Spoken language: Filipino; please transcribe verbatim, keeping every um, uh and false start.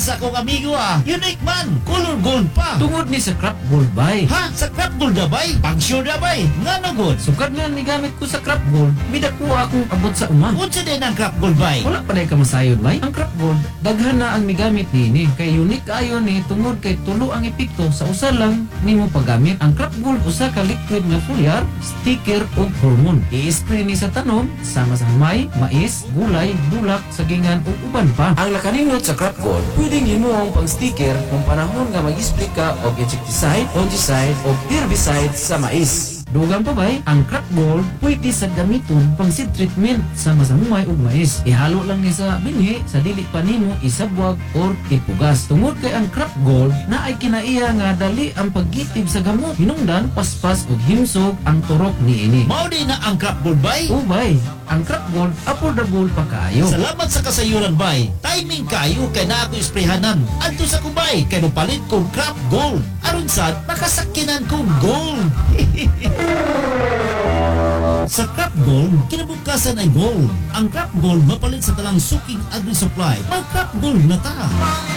sa akong amigo ah. Unique man, color gold pa. Tungod ni sa crop gold bay. Ha? Sa crop gold na bay? Pang sure na bay? Nga na good. Sukad nga ni gamit ko sa crop gold, midako akong abot sa uma. Unsa din ang crop gold bay? Wala pa na ka masayod bay. Ang crop gold, daghan na ang migamit nini. Kay unique ayo ni tungod kay tulo ang epekto sa usa lang nimo paggamit. Ang crop gold usa ka liquid nga foliar, sticker ug hormone. I-spray ni sa tanom sama sa humay, mais, gulay, bulak, sagingan ug uban pa. Ang lakaninot sa crop gold, pwedeng himuong pang sticker kung panahon nga mag-spray ka og insecticide, fungicide o herbicide sa mais. Dugang pa bay, ang crop gold pwede sa gamiton pang seed treatment sama sa humay ug mais. Ihalo lang ni sa binhi sa dili pa nimo isabwag or ipugas. Tungod kay ang crop gold na ay kinaiya nga dali ang paggitib sa gamot. Hinungdan, paspas ug himsog ang turok niini. Mao din na ang crop gold bay? Ubay, ang crop gold affordable pa kaayo. Salamat sa kasayuran bay. Timing kayo kay na ako isprehanan. Adto sa kubay kay mupalit kong crop gold. Aron sad makasakinan kong gold. Sa crop gold, kinabukasan ay gold. Ang crop gold mapalit sa talang suking agri-supply. Mag crop gold na ta.